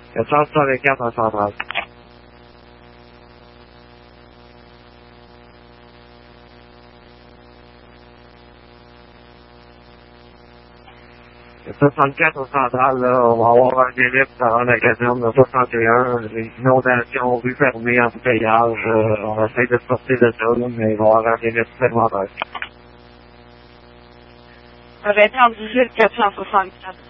464 en centrale. 64 au central, là, on va avoir un délai pour se rendre à la caserne de 61, les inondations, rues fermées, embouteillage, on essaie de sortir de ça, là, mais il va y avoir un délai supplémentaire. Arrêtez en 18 464.